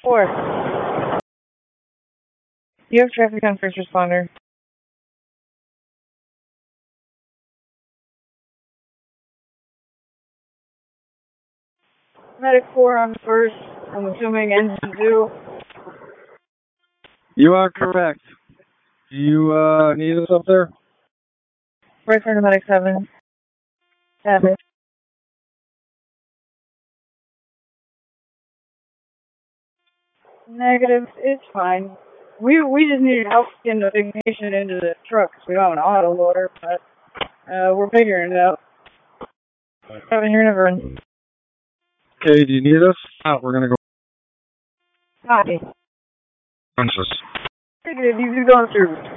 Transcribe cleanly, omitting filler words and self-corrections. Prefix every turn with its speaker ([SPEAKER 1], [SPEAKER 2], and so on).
[SPEAKER 1] 4. You have traffic on first responder. Medic 4 on first. I'm assuming engine 2.
[SPEAKER 2] You are correct. Do you need us up there?
[SPEAKER 1] Right for medic 7. Traffic. Negative. It's fine. We just needed help getting the ignition into the truck because we don't have an auto loader, but we're figuring it out. 7, you're never in.
[SPEAKER 2] Okay, do you need us? We're gonna go.
[SPEAKER 1] Copy.
[SPEAKER 2] Punches.
[SPEAKER 1] Negative, you can go through.